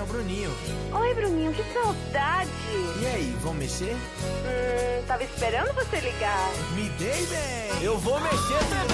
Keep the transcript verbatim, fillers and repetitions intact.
Bruninho. Oi, Bruninho, que saudade. E aí, vão mexer? Hum, tava esperando você ligar. Me dei bem. Eu vou mexer também.